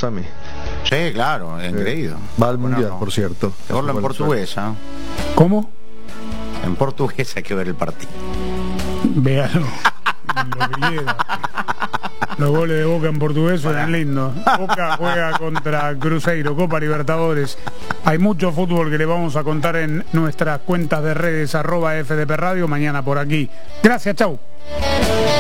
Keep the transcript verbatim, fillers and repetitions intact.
Sami. Sí, claro, engreído. Eh, va al mundial, no. por cierto. Verlo en portugués, ¿eh? ¿Cómo? En portugués hay que ver el partido. Véalo. Lo que quiera. Los goles de Boca en portugués suenan lindos. Boca juega contra Cruzeiro, Copa Libertadores. Hay mucho fútbol que le vamos a contar en nuestras cuentas de redes, arroba F D P Radio, mañana por aquí. Gracias, chau.